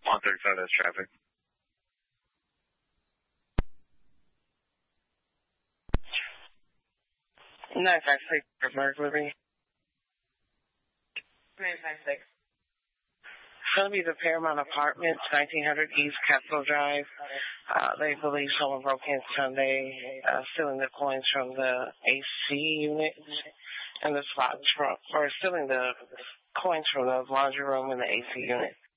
135, that's traffic. 956 for burglary. 956. It's going to be the Paramount Apartments, 1900 East Capitol Drive. They believe someone broke in Sunday, stealing the coins from the AC unit and the slots from, or stealing the coins from the laundry room and the AC unit.